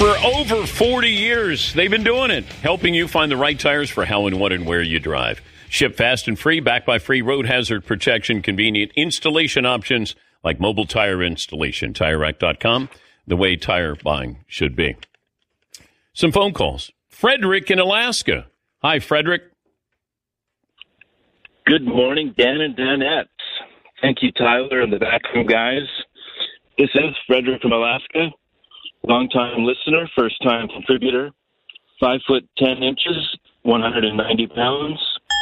For over 40 years, they've been doing it, helping you find the right tires for how and what and where you drive. Ship fast and free, backed by free road hazard protection, convenient installation options like mobile tire installation. TireRack.com, the way tire buying should be. Some phone calls. Frederick in Alaska. Hi, Frederick. Good morning, Dan and Danettes. Thank you, Tyler and the backroom guys. This is Frederick from Alaska. Long-time listener, first-time contributor, 5'10", 190 pounds.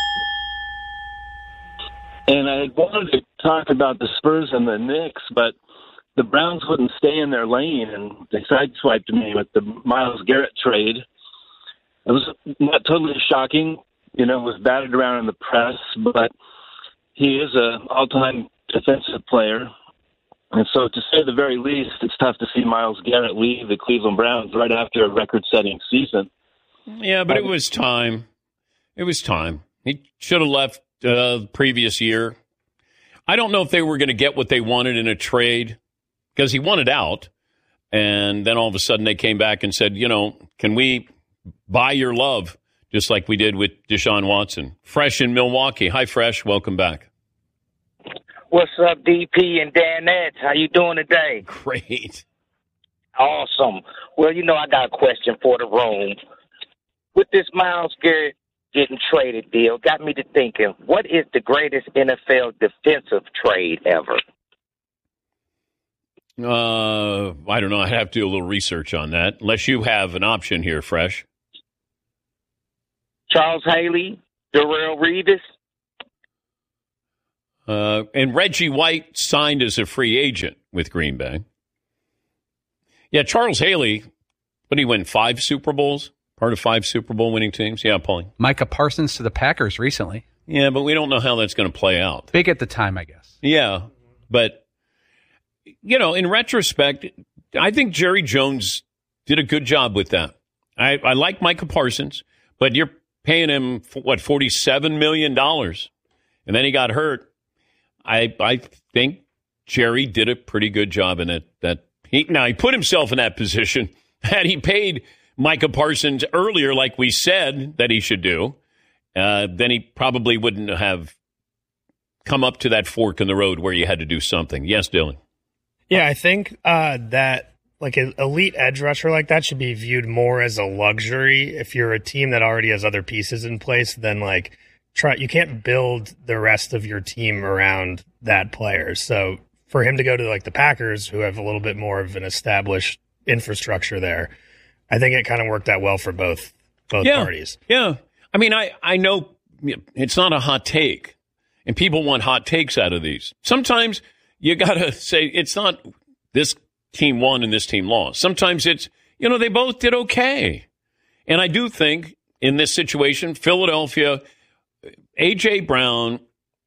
And I wanted to talk about the Spurs and the Knicks, but the Browns wouldn't stay in their lane, and they sideswiped me with the Myles Garrett trade. It was not totally shocking. You know, it was batted around in the press, but he is an all-time defensive player. And so, to say the very least, it's tough to see Myles Garrett leave the Cleveland Browns right after a record-setting season. Yeah, but it was time. It was time. He should have left the previous year. I don't know if they were going to get what they wanted in a trade because he wanted out. And then all of a sudden they came back and said, you know, can we buy your love just like we did with Deshaun Watson? Fresh in Milwaukee. Hi, Fresh. Welcome back. What's up, DP and Danette? How you doing today? Great. Awesome. Well, you know, I got a question for the room. With this Myles Garrett getting traded deal, got me to thinking, what is the greatest NFL defensive trade ever? I don't know. I'd have to do a little research on that, unless you have an option here, Fresh. Charles Haley, Darrelle Revis. And Reggie White signed as a free agent with Green Bay. Yeah, Charles Haley, but he won 5 Super Bowls, part of 5 Super Bowl winning teams. Yeah, Paulie. Micah Parsons to the Packers recently. Yeah, but we don't know how that's going to play out. Big at the time, I guess. Yeah, but, you know, in retrospect, I think Jerry Jones did a good job with that. I like Micah Parsons, but you're paying him, $47 million, and then he got hurt. I think Jerry did a pretty good job in it. He put himself in that position. Had he paid Micah Parsons earlier, like we said that he should do, then he probably wouldn't have come up to that fork in the road where you had to do something. Yes, Dylan. Yeah, I think that like an elite edge rusher like that should be viewed more as a luxury if you're a team that already has other pieces in place than like you can't build the rest of your team around that player. So for him to go to like the Packers, who have a little bit more of an established infrastructure there, I think it kind of worked out well for both parties. Yeah. I mean, I know it's not a hot take, and people want hot takes out of these. Sometimes you got to say it's not this team won and this team lost. Sometimes it's, you know, they both did okay. And I do think in this situation, Philadelphia, A.J. Brown,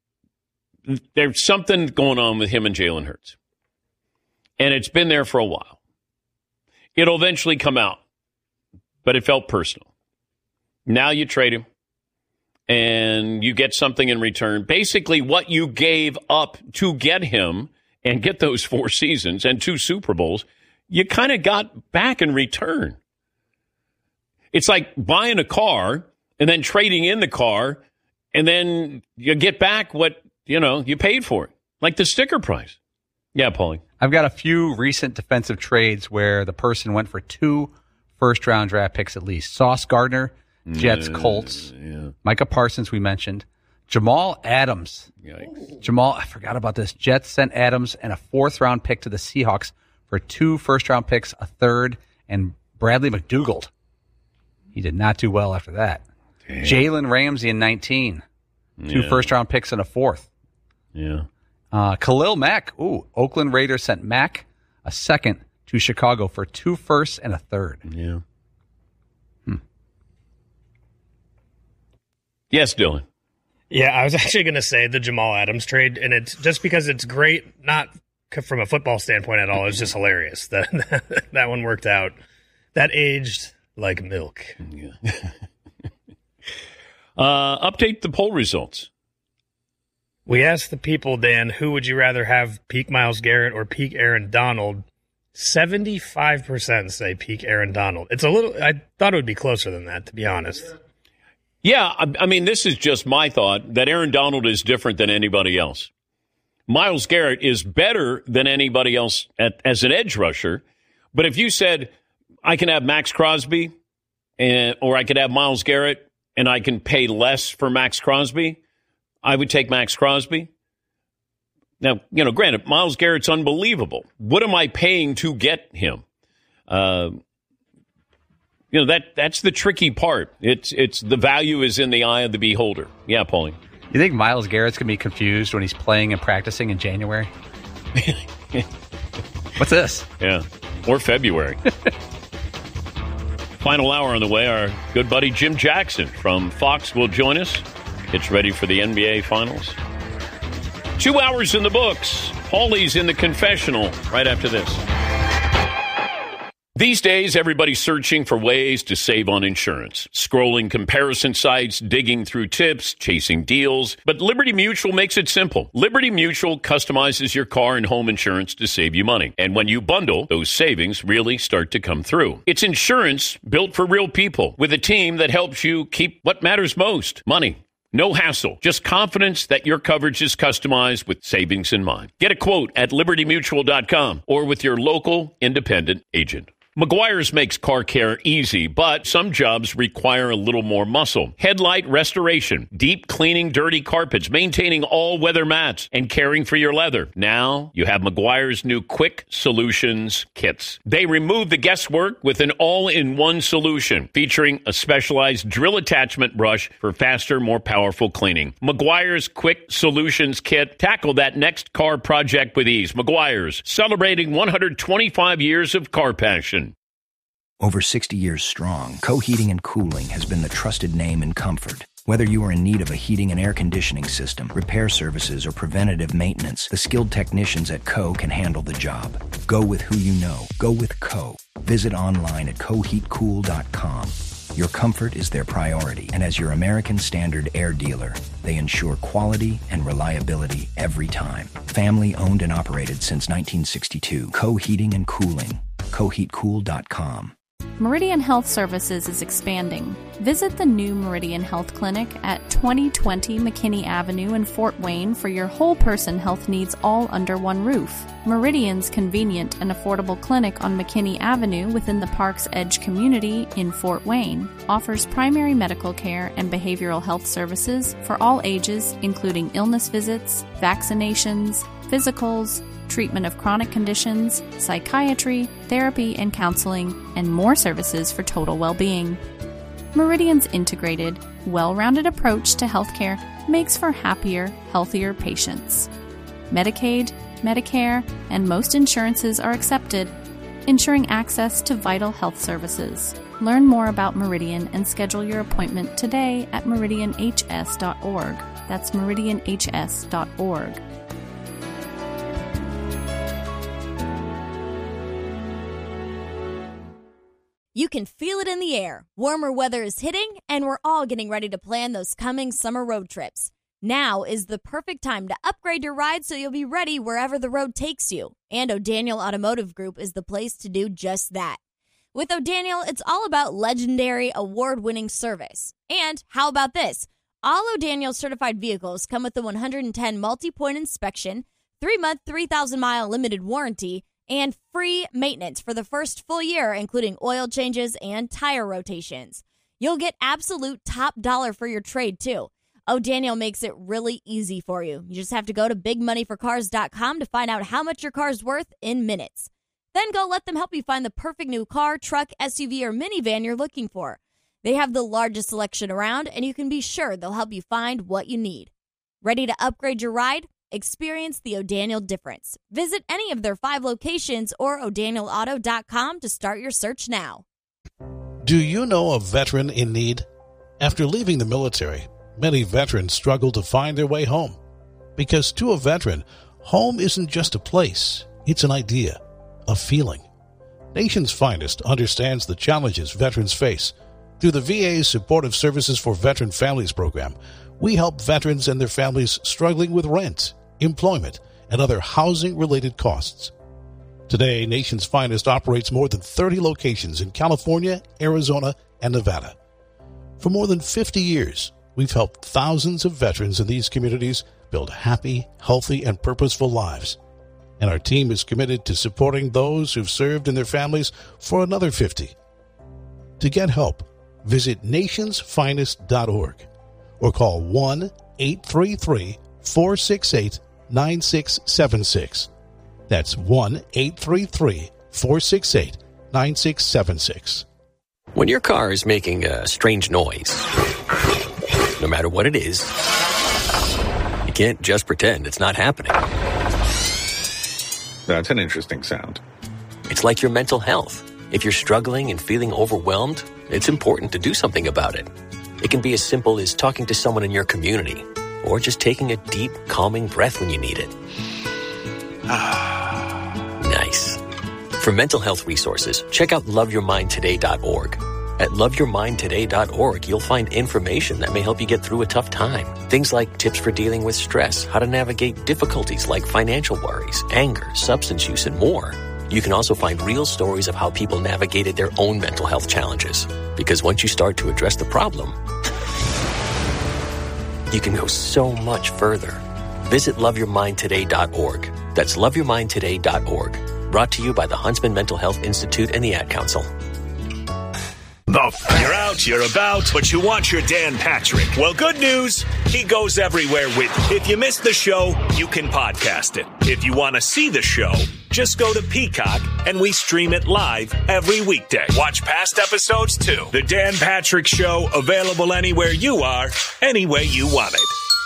there's something going on with him and Jalen Hurts. And it's been there for a while. It'll eventually come out. But it felt personal. Now you trade him, and you get something in return. Basically, what you gave up to get him and get those 4 seasons and 2 Super Bowls, you kind of got back in return. It's like buying a car and then trading in the car, and then you get back what, you know, you paid for it, like the sticker price. Yeah, Paulie. I've got a few recent defensive trades where the person went for 2 first-round draft picks at least. Sauce Gardner, Jets, Colts. Yeah. Micah Parsons, we mentioned. Jamal Adams. Yikes. I forgot about this. Jets sent Adams and a 4th-round pick to the Seahawks for 2 first-round picks, a 3rd, and Bradley McDougald. He did not do well after that. Damn. Jalen Ramsey in 19. 2 first-round picks and a 4th. Yeah. Khalil Mack. Ooh, Oakland Raiders sent Mack a 2nd to Chicago for 2 firsts and a 3rd. Yeah. Yes, Dylan. Yeah, I was actually going to say the Jamal Adams trade, and it's just because it's great, not from a football standpoint at all. It's just hilarious that that one worked out. That aged like milk. Yeah. Update the poll results. We asked the people, Dan, who would you rather have, peak Myles Garrett or peak Aaron Donald? 75% say peak Aaron Donald. It's a little. I thought it would be closer than that, to be honest. Yeah, I mean, this is just my thought that Aaron Donald is different than anybody else. Myles Garrett is better than anybody else as an edge rusher. But if you said, I can have Max Crosby or I could have Myles Garrett and I can pay less for Max Crosby, I would take Max Crosby. Now, granted, Myles Garrett's unbelievable. What am I paying to get him? That's the tricky part. It's the value is in the eye of the beholder. Yeah, Paulie. You think Myles Garrett's going to be confused when he's playing and practicing in January? What's this? Yeah, or February. Final hour on the way. Our good buddy Jim Jackson from Fox will join us. It's ready for the NBA Finals. 2 hours in the books. Paulie's in the confessional right after this. These days, everybody's searching for ways to save on insurance. Scrolling comparison sites, digging through tips, chasing deals. But Liberty Mutual makes it simple. Liberty Mutual customizes your car and home insurance to save you money. And when you bundle, those savings really start to come through. It's insurance built for real people with a team that helps you keep what matters most, money. No hassle, just confidence that your coverage is customized with savings in mind. Get a quote at libertymutual.com or with your local independent agent. Meguiar's makes car care easy, but some jobs require a little more muscle. Headlight restoration, deep cleaning dirty carpets, maintaining all-weather mats, and caring for your leather. Now you have Meguiar's new Quick Solutions kits. They remove the guesswork with an all-in-one solution, featuring a specialized drill attachment brush for faster, more powerful cleaning. Meguiar's Quick Solutions kit. Tackle that next car project with ease. Meguiar's, celebrating 125 years of car passion. Over 60 years strong, Co Heating and Cooling has been the trusted name in comfort. Whether you are in need of a heating and air conditioning system, repair services, or preventative maintenance, the skilled technicians at Co can handle the job. Go with who you know. Go with Co. Visit online at coheatcool.com. Your comfort is their priority, and as your American Standard Air dealer, they ensure quality and reliability every time. Family owned and operated since 1962. Co Heating and Cooling. coheatcool.com. Meridian Health Services is expanding. Visit the new Meridian Health Clinic at 2020 McKinney Avenue in Fort Wayne for your whole person health needs all under one roof. Meridian's convenient and affordable clinic on McKinney Avenue within the Park's Edge community in Fort Wayne offers primary medical care and behavioral health services for all ages, including illness visits, vaccinations, physicals, treatment of chronic conditions, psychiatry, therapy and counseling, and more services for total well-being. Meridian's integrated, well-rounded approach to healthcare makes for happier, healthier patients. Medicaid, Medicare, and most insurances are accepted, ensuring access to vital health services. Learn more about Meridian and schedule your appointment today at meridianhs.org. That's meridianhs.org. You can feel it in the air. Warmer weather is hitting, and we're all getting ready to plan those coming summer road trips. Now is the perfect time to upgrade your ride so you'll be ready wherever the road takes you. And O'Daniel Automotive Group is the place to do just that. With O'Daniel, it's all about legendary, award-winning service. And how about this? All O'Daniel certified vehicles come with a 110 multi-point inspection, 3-month, 3,000-mile limited warranty, and free maintenance for the first full year, including oil changes and tire rotations. You'll get absolute top dollar for your trade, too. O'Daniel makes it really easy for you. You just have to go to bigmoneyforcars.com to find out how much your car's worth in minutes. Then go let them help you find the perfect new car, truck, SUV, or minivan you're looking for. They have the largest selection around, and you can be sure they'll help you find what you need. Ready to upgrade your ride? Experience the O'Daniel difference. Visit any of their 5 locations or o'danielauto.com to start your search now. Do you know a veteran in need? After leaving the military, many veterans struggle to find their way home. Because to a veteran, home isn't just a place, it's an idea, a feeling. Nation's Finest understands the challenges veterans face. Through the VA's Supportive Services for Veteran Families program, we help veterans and their families struggling with rent, employment, and other housing-related costs. Today, Nation's Finest operates more than 30 locations in California, Arizona, and Nevada. For more than 50 years, we've helped thousands of veterans in these communities build happy, healthy, and purposeful lives. And our team is committed to supporting those who've served and their families for another 50. To get help, visit nationsfinest.org or call 1-833-468-9676. That's 1-833-468-9676. When your car is making a strange noise, no matter what it is, you can't just pretend it's not happening. That's an interesting sound. It's like your mental health. If you're struggling and feeling overwhelmed, it's important to do something about it. It can be as simple as talking to someone in your community, or just taking a deep, calming breath when you need it. Nice. For mental health resources, check out loveyourmindtoday.org. At loveyourmindtoday.org, you'll find information that may help you get through a tough time. Things like tips for dealing with stress, how to navigate difficulties like financial worries, anger, substance use, and more. You can also find real stories of how people navigated their own mental health challenges. Because once you start to address the problem, you can go so much further. Visit loveyourmindtoday.org. That's loveyourmindtoday.org. Brought to you by the Huntsman Mental Health Institute and the Ad Council. You're out, you're about, but you want your Dan Patrick. Well, good news. He goes everywhere with you. If you missed the show, you can podcast it. If you want to see the show, just go to Peacock and we stream it live every weekday. Watch past episodes too. The Dan Patrick Show, available anywhere you are, any way you want it.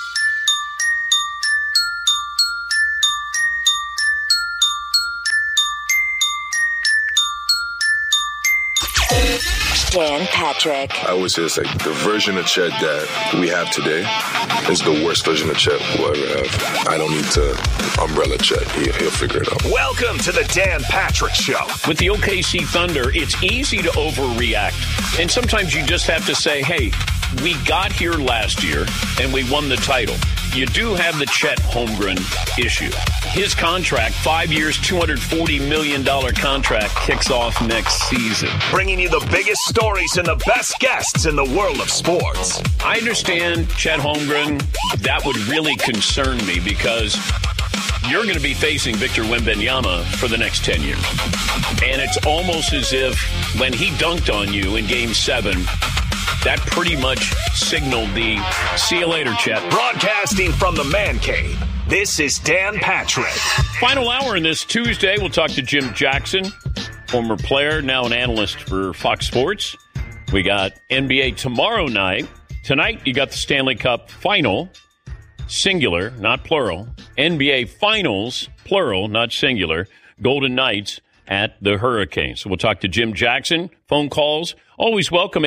Dan Patrick. I always say it's like the version of Chet that we have today is the worst version of Chet we'll ever have. I don't need to umbrella Chet. He'll figure it out. Welcome to the Dan Patrick Show. With the OKC Thunder, it's easy to overreact. And sometimes you just have to say, hey, we got here last year and we won the title. You do have the Chet Holmgren issue. His contract, 5 years, $240 million contract, kicks off next season. Bringing you the biggest stories and the best guests in the world of sports. I understand Chet Holmgren. That would really concern me because you're going to be facing Victor Wembanyama for the next 10 years. And it's almost as if when he dunked on you in Game 7, that pretty much signaled the see you later, Chet. Broadcasting from the Man Cave, this is Dan Patrick. Final hour in this Tuesday, we'll talk to Jim Jackson, former player, now an analyst for Fox Sports. We got NBA tomorrow night. Tonight, you got the Stanley Cup Final, singular, not plural. NBA Finals, plural, not singular. Golden Knights at the Hurricanes. So we'll talk to Jim Jackson. Phone calls, always welcome,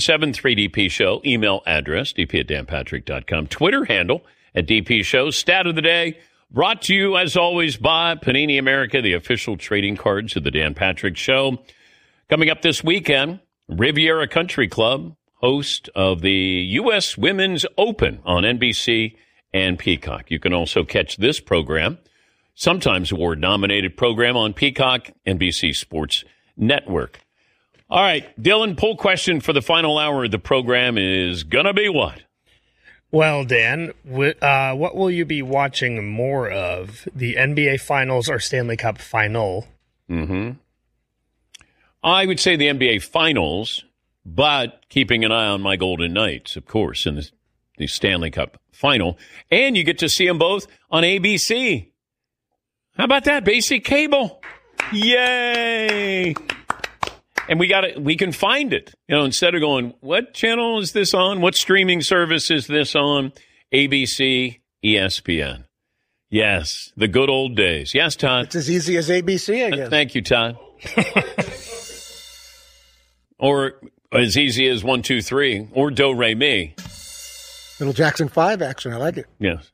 877-3DP Show. Email address, dp@danpatrick.com. Twitter handle at DP Show. Stat of the day, brought to you, as always, by Panini America, the official trading cards of the Dan Patrick Show. Coming up this weekend, Riviera Country Club, host of the U.S. Women's Open on NBC and Peacock. You can also catch this program, sometimes award-nominated program, on Peacock, NBC Sports Network. All right, Dylan, poll question for the final hour of the program is going to be what? Well, Dan, what will you be watching more of, the NBA Finals or Stanley Cup Final? I would say the NBA Finals, but keeping an eye on my Golden Knights, of course, in the Stanley Cup Final. And you get to see them both on ABC. How about that? Basic cable. Yay! And we can find it. You know, instead of going, what channel is this on? What streaming service is this on? ABC, ESPN. Yes, the good old days. Yes, Todd? It's as easy as ABC, I guess. Thank you, Todd. Or as easy as 1, 2, 3, or Do, Re, Mi. Little Jackson 5 action. I like it. Yes.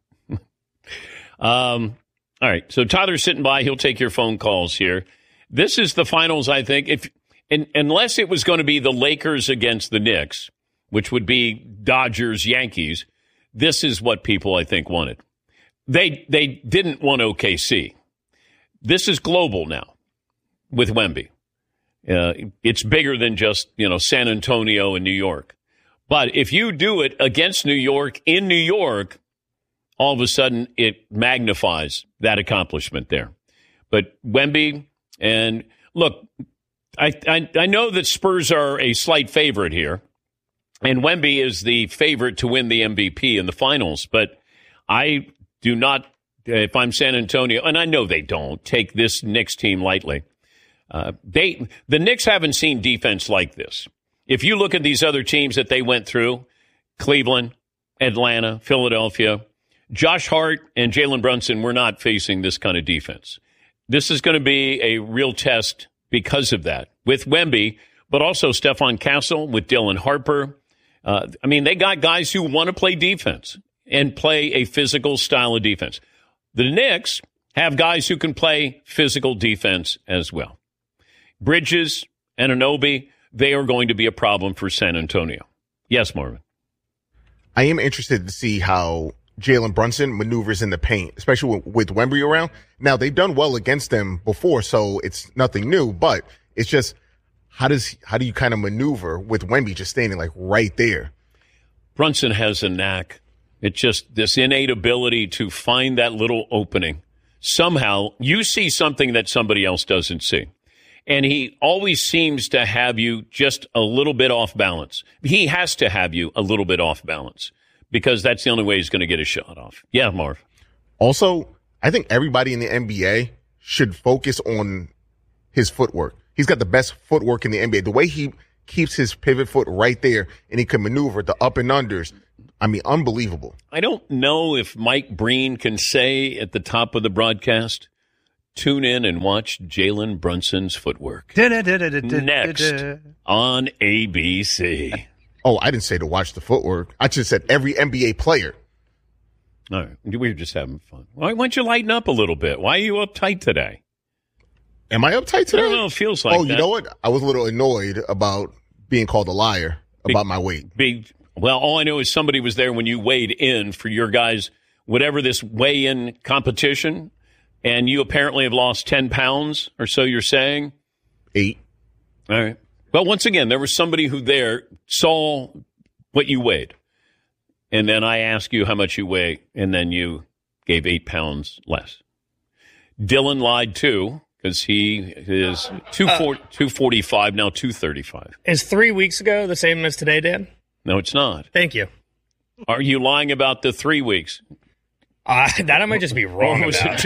All right. So Tyler's sitting by. He'll take your phone calls here. This is the finals, I think. Unless it was going to be the Lakers against the Knicks, which would be Dodgers, Yankees, this is what people, I think, wanted. They didn't want OKC. this is global now with Wemby. It's bigger than just, San Antonio and New York. But if you do it against New York in New York, all of a sudden it magnifies that accomplishment there. But Wemby, and look, I know that Spurs are a slight favorite here, and Wemby is the favorite to win the MVP in the finals. But I do not, if I'm San Antonio, and I know they don't, take this Knicks team lightly. The Knicks haven't seen defense like this. If you look at these other teams that they went through, Cleveland, Atlanta, Philadelphia, Josh Hart and Jalen Brunson were not facing this kind of defense. This is going to be a real test because of that. With Wemby, but also Stephon Castle, with Dylan Harper. They got guys who want to play defense and play a physical style of defense. The Knicks have guys who can play physical defense as well. Bridges and Anunoby, they are going to be a problem for San Antonio. Yes, Marvin. I am interested to see how Jalen Brunson maneuvers in the paint, especially with Wemby around. Now, they've done well against them before, so it's nothing new, but it's just how do you kind of maneuver with Wemby just standing like right there? Brunson has a knack. It's just this innate ability to find that little opening. Somehow, you see something that somebody else doesn't see. And he always seems to have you just a little bit off balance. He has to have you a little bit off balance because that's the only way he's going to get a shot off. Yeah, Marv. Also, I think everybody in the NBA should focus on his footwork. He's got the best footwork in the NBA. The way he keeps his pivot foot right there and he can maneuver the up and unders. Unbelievable. I don't know if Mike Breen can say at the top of the broadcast, tune in and watch Jalen Brunson's footwork. Next on ABC. Oh, I didn't say to watch the footwork. I just said every NBA player. All right. We were just having fun. Why don't you lighten up a little bit? Why are you uptight today? Am I uptight today? I don't know. It feels like that. You know what? I was a little annoyed about being called a liar about my weight. Well, all I know is somebody was there when you weighed in for your guys, whatever this weigh-in competition, and you apparently have lost 10 pounds or so, you're saying? 8. All right. Well, once again, there was somebody who there saw what you weighed. And then I asked you how much you weigh, and then you gave 8 pounds less. Dylan lied, too, because he is 245, now 235. Is 3 weeks ago the same as today, Dan? No, it's not. Thank you. Are you lying about the 3 weeks? That I might just be wrong was about.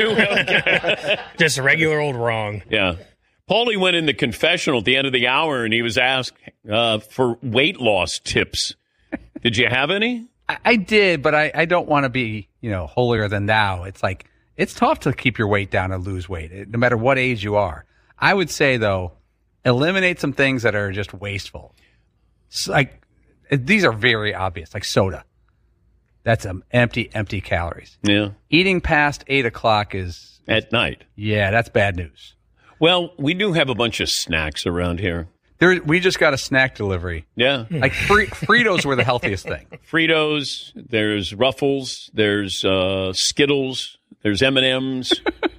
It 2? Just regular old wrong. Yeah. Paulie went in the confessional at the end of the hour, and he was asked for weight loss tips. Did you have any? I did, but I don't want to be, holier than thou. It's like, it's tough to keep your weight down and lose weight, no matter what age you are. I would say, though, eliminate some things that are just wasteful. These are very obvious, like soda. That's empty calories. Yeah. Eating past 8 o'clock is... At night. Yeah, that's bad news. Well, we do have a bunch of snacks around here. We just got a snack delivery. Yeah. Like Fritos were the healthiest thing. Fritos, there's Ruffles, there's Skittles, there's M&Ms.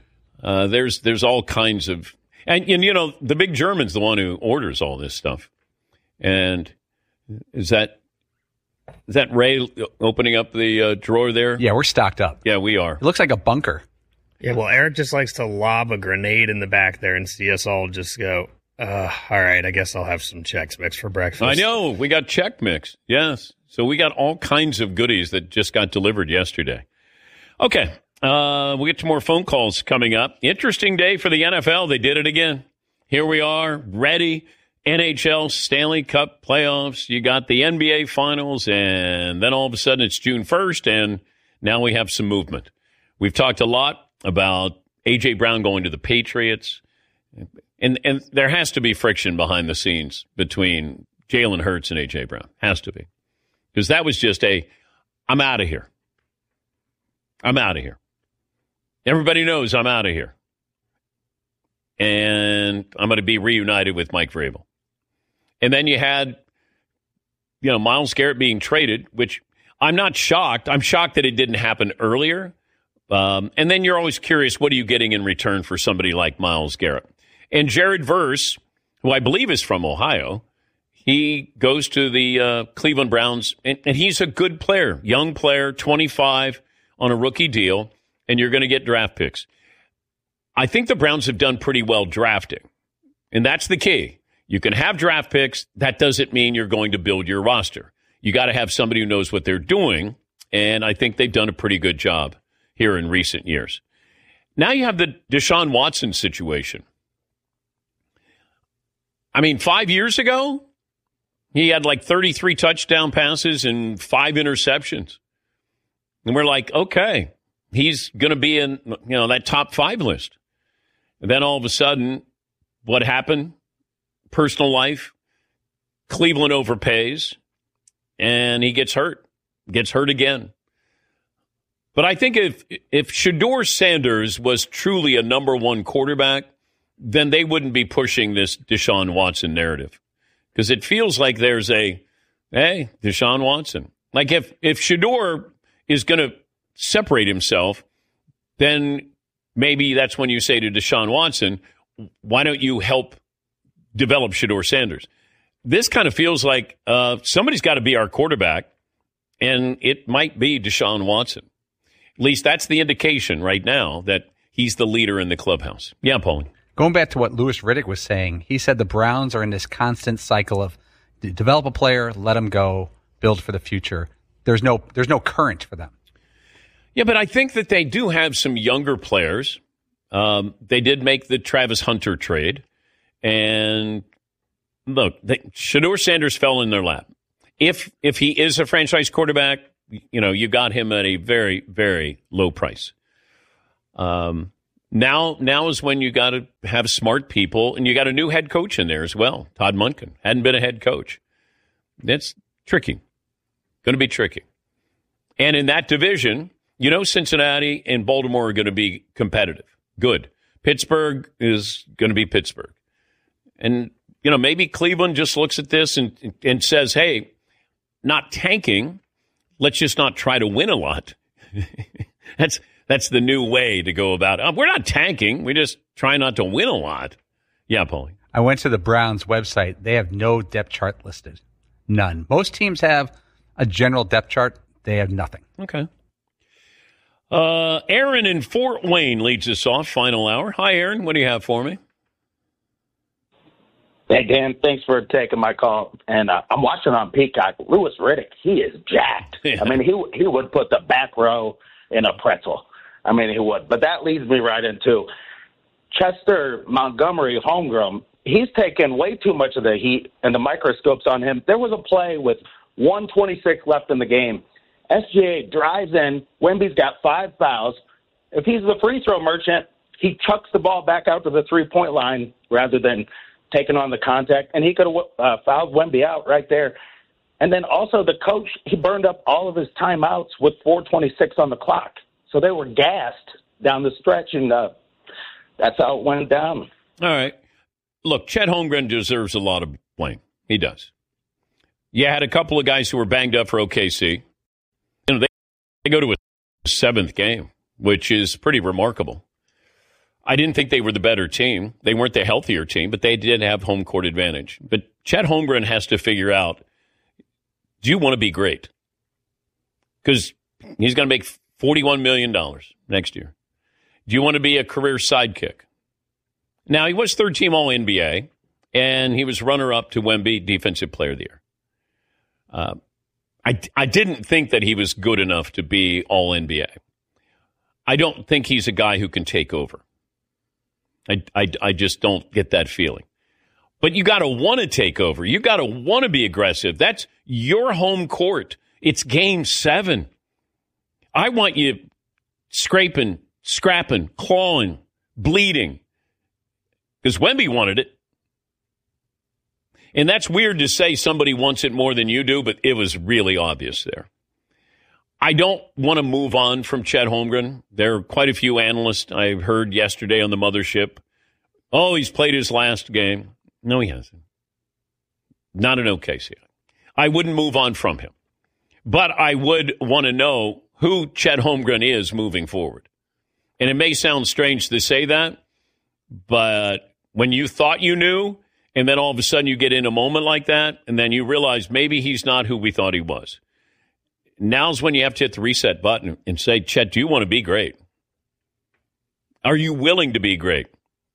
There's all kinds of... And the big German's the one who orders all this stuff. And is that Ray opening up the drawer there? Yeah, we're stocked up. Yeah, we are. It looks like a bunker. Yeah, well, Eric just likes to lob a grenade in the back there and see us all just go, all right, I guess I'll have some Chex Mix for breakfast. I know. We got Chex Mix. Yes. So we got all kinds of goodies that just got delivered yesterday. Okay. We'll get to more phone calls coming up. Interesting day for the NFL. They did it again. Here we are, ready. NHL Stanley Cup playoffs. You got the NBA Finals, and then all of a sudden it's June 1st, and now we have some movement. We've talked a lot about A.J. Brown going to the Patriots, and there has to be friction behind the scenes between Jalen Hurts and A.J. Brown. Has to be. Because that was just I'm out of here. I'm out of here. Everybody knows I'm out of here. And I'm going to be reunited with Mike Vrabel. And then you had, Myles Garrett being traded, which I'm not shocked. I'm shocked that it didn't happen earlier. And then you're always curious, what are you getting in return for somebody like Myles Garrett? And Jared Verse, who I believe is from Ohio, he goes to the Cleveland Browns, and he's a good player, young player, 25 on a rookie deal, and you're going to get draft picks. I think the Browns have done pretty well drafting, and that's the key. You can have draft picks. That doesn't mean you're going to build your roster. You got to have somebody who knows what they're doing, and I think they've done a pretty good job here in recent years. Now you have the Deshaun Watson situation. I mean, 5 years ago, he had like 33 touchdown passes and 5 interceptions. And we're like, okay, he's going to be in, that top 5 list. And then all of a sudden, what happened? Personal life, Cleveland overpays, and he gets hurt again. But I think if Shedeur Sanders was truly a number one quarterback, then they wouldn't be pushing this Deshaun Watson narrative. Because it feels like there's Deshaun Watson. Like if Shedeur is going to separate himself, then maybe that's when you say to Deshaun Watson, why don't you help develop Shedeur Sanders? This kind of feels like somebody's got to be our quarterback, and it might be Deshaun Watson. At least that's the indication right now that he's the leader in the clubhouse. Yeah, Paulie. Going back to what Louis Riddick was saying, he said the Browns are in this constant cycle of develop a player, let him go, build for the future. There's no current for them. Yeah, but I think that they do have some younger players. They did make the Travis Hunter trade. And look, Shedeur Sanders fell in their lap. If he is a franchise quarterback, you got him at a very, very low price. Now is when you got to have smart people, and you got a new head coach in there as well. Todd Monken hadn't been a head coach. That's tricky. Going to be tricky. And in that division, Cincinnati and Baltimore are going to be competitive. Good. Pittsburgh is going to be Pittsburgh. And, maybe Cleveland just looks at this and says, hey, not tanking. Let's just not try to win a lot. That's the new way to go about it. We're not tanking. We just try not to win a lot. Yeah, Paulie. I went to the Browns website. They have no depth chart listed. None. Most teams have a general depth chart. They have nothing. Okay. Aaron in Fort Wayne leads us off, final hour. Hi, Aaron. What do you have for me? Hey, Dan, thanks for taking my call. And I'm watching on Peacock. Louis Riddick, he is jacked. Yeah. I mean, he would put the back row in a pretzel. I mean, he would. But that leads me right into Chester Montgomery, homegrown. He's taken way too much of the heat and the microscopes on him. There was a play with 1:26 left in the game. SGA drives in. Wemby's got 5 fouls. If he's the free throw merchant, he chucks the ball back out to the three-point line rather than taking on the contact, and he could have fouled Wemby out right there. And then also the coach, he burned up all of his timeouts with 4:26 on the clock. So they were gassed down the stretch, and that's how it went down. All right. Look, Chet Holmgren deserves a lot of blame. He does. You had a couple of guys who were banged up for OKC. They go to a 7th game, which is pretty remarkable. I didn't think they were the better team. They weren't the healthier team, but they did have home court advantage. But Chet Holmgren has to figure out, do you want to be great? Because he's going to make $41 million next year. Do you want to be a career sidekick? Now, he was 3rd-team All-NBA, and he was runner-up to Wemby Defensive Player of the Year. I didn't think that he was good enough to be All-NBA. I don't think he's a guy who can take over. I just don't get that feeling. But you got to want to take over. You got to want to be aggressive. That's your home court. It's Game 7. I want you scraping, scrapping, clawing, bleeding. Because Wemby wanted it. And that's weird to say somebody wants it more than you do, but it was really obvious there. I don't want to move on from Chet Holmgren. There are quite a few analysts I heard yesterday on the mothership. Oh, he's played his last game. No, he hasn't. Not an OKC. I wouldn't move on from him. But I would want to know who Chet Holmgren is moving forward. And it may sound strange to say that, but when you thought you knew, and then all of a sudden you get in a moment like that, and then you realize maybe he's not who we thought he was. Now's when you have to hit the reset button and say, Chet, do you want to be great? Are you willing to be great?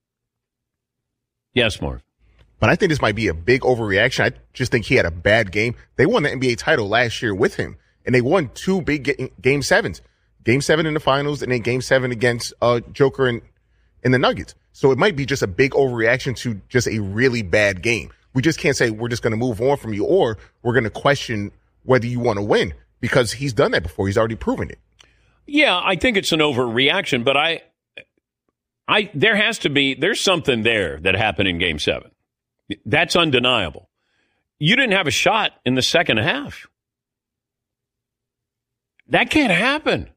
Yes, Marv. But I think this might be a big overreaction. I just think he had a bad game. They won the NBA title last year with him, and they won 2 big game sevens. Game 7 in the finals, and then game 7 against Joker and the Nuggets. So it might be just a big overreaction to just a really bad game. We just can't say we're just going to move on from you, or we're going to question whether you want to win, because he's done that before. He's already proven it. Yeah, I think it's an overreaction, but there's something there that happened in game 7. That's undeniable. You didn't have a shot in the second half. That can't happen.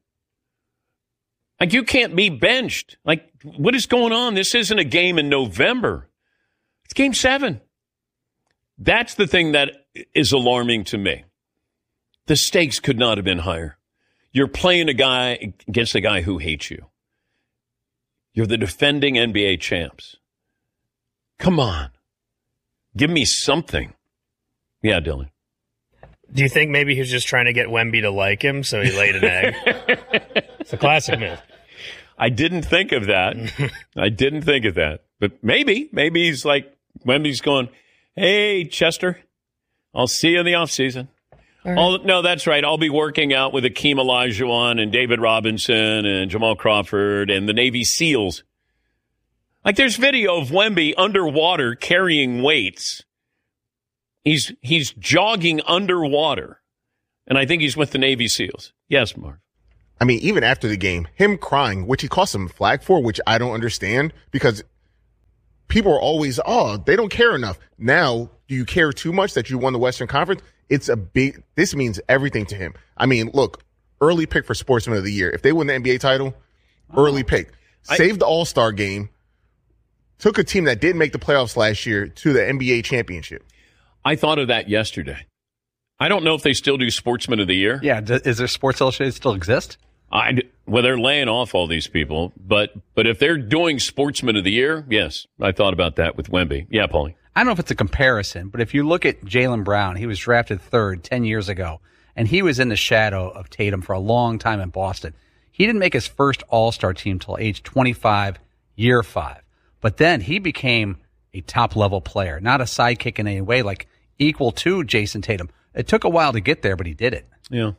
Like, you can't be benched. Like, what is going on? This isn't a game in November. It's game 7. That's the thing that is alarming to me. The stakes could not have been higher. You're playing a guy against a guy who hates you. You're the defending NBA champs. Come on. Give me something. Yeah, Dylan. Do you think maybe he's just trying to get Wemby to like him, so he laid an egg? It's a classic move. I didn't think of that. But maybe he's like, Wemby's going, hey, Chester, I'll see you in the offseason. Right. No, that's right. I'll be working out with Akeem Olajuwon and David Robinson and Jamal Crawford and the Navy SEALs. Like, there's video of Wemby underwater carrying weights. He's jogging underwater, and I think he's with the Navy SEALs. Yes, Mark. I mean, even after the game, him crying, which he cost some flack for, which I don't understand, because people are always, they don't care enough. Now, do you care too much that you won the Western Conference? This means everything to him. I mean, look, early pick for Sportsman of the Year. If they win the NBA title, early pick. Saved the All-Star game. Took a team that didn't make the playoffs last year to the NBA championship. I thought of that yesterday. I don't know if they still do Sportsman of the Year. Yeah, is there Sports Illustrated still exist? Well, they're laying off all these people, but if they're doing Sportsman of the Year, yes, I thought about that with Wemby. Yeah, Paulie. I don't know if it's a comparison, but if you look at Jaylen Brown, he was drafted 3rd 10 years ago, and he was in the shadow of Tatum for a long time in Boston. He didn't make his first All-Star team till age 25, year 5. But then he became a top-level player, not a sidekick in any way, like equal to Jason Tatum. It took a while to get there, but he did it. Yeah.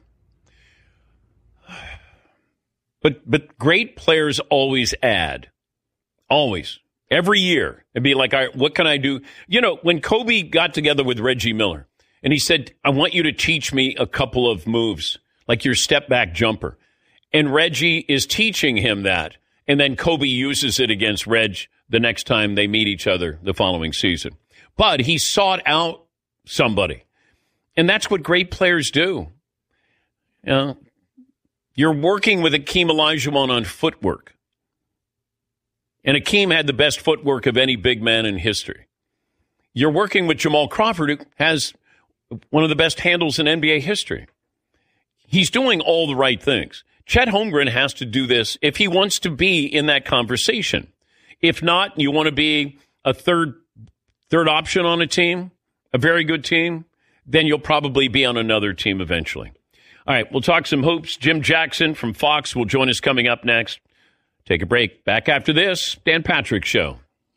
But great players always add. Always. Every year. It'd be like, all right, what can I do? You know, when Kobe got together with Reggie Miller, and he said, I want you to teach me a couple of moves, like your step-back jumper. And Reggie is teaching him that. And then Kobe uses it against Reg the next time they meet each other the following season. But he sought out somebody. And that's what great players do. You know, you're working with Akeem Olajuwon on footwork. And Akeem had the best footwork of any big man in history. You're working with Jamal Crawford, who has one of the best handles in NBA history. He's doing all the right things. Chet Holmgren has to do this if he wants to be in that conversation. If not, you want to be a third option on a team, a very good team, then you'll probably be on another team eventually. All right, we'll talk some hoops. Jim Jackson from Fox will join us coming up next. Take a break. Back after this, Dan Patrick Show.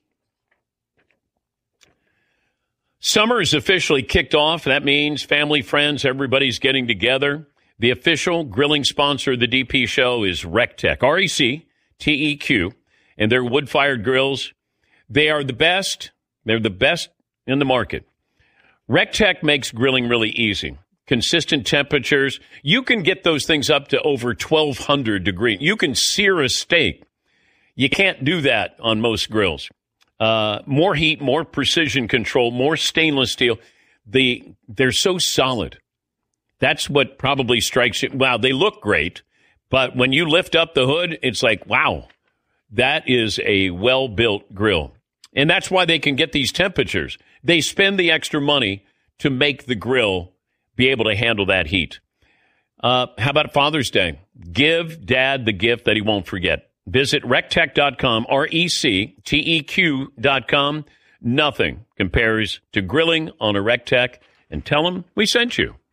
Summer is officially kicked off. That means family, friends, everybody's getting together. The official grilling sponsor of the DP Show is RecTeq, RecTeq, and their wood-fired grills. They are the best. They're the best in the market. RecTeq makes grilling really easy. Consistent temperatures. You can get those things up to over 1,200 degrees. You can sear a steak. You can't do that on most grills. More heat, more precision control, more stainless steel. They're so solid. That's what probably strikes you. Wow, they look great. But when you lift up the hood, it's like, wow, that is a well-built grill. And that's why they can get these temperatures. They spend the extra money to make the grill be able to handle that heat. How about Father's Day? Give Dad the gift that he won't forget. Visit recteq.com, RECTEQ.com. Nothing compares to grilling on a Recteq, and tell them we sent you.